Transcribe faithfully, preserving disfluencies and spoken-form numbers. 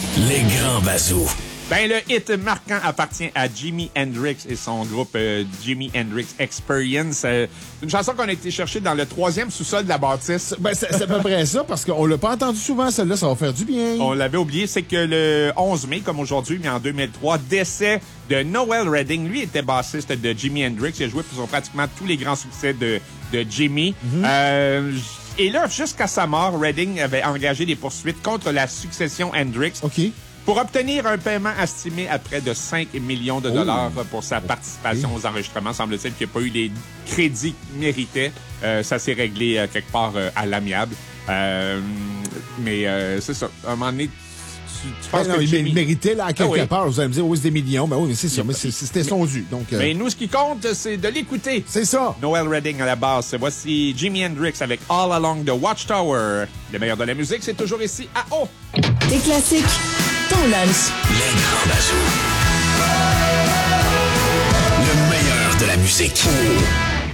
Les grands bazous. Ben, le hit marquant appartient à Jimi Hendrix et son groupe euh, Jimi Hendrix Experience. Euh, c'est une chanson qu'on a été chercher dans le troisième sous-sol de la bâtisse. Ben, c'est, c'est à peu près ça, parce qu'on l'a pas entendu souvent, celle-là, ça va faire du bien. On l'avait oublié, c'est que le onze mai, comme aujourd'hui, mais en deux mille trois, décès de Noel Redding. Lui était bassiste de Jimi Hendrix. Il a joué pour pratiquement tous les grands succès de, de Jimi. Mm-hmm. Euh, et là, jusqu'à sa mort, Redding avait engagé des poursuites contre la succession Hendrix. OK. Pour obtenir un paiement estimé à près de cinq millions de dollars oh. pour sa participation aux enregistrements, semble-t-il qu'il n'a pas eu les crédits qu'il méritait. Euh, ça s'est réglé euh, quelque part euh, à l'amiable. Euh, mais euh, c'est ça. À un moment donné, tu, tu penses ben que non, Jimi... il méritait là, à quelque ah oui. part. Vous allez me dire, oui, c'est des millions. Ben oui, mais c'est ça. Mais c'est, c'était son dû. Donc, euh... Mais nous, ce qui compte, c'est de l'écouter. C'est ça. Noel Redding à la base. Voici Jimi Hendrix avec All Along the Watchtower. Le meilleur de la musique, c'est toujours ici à O. Les classiques. Ton lunch. Les grands bazous. Le meilleur de la musique.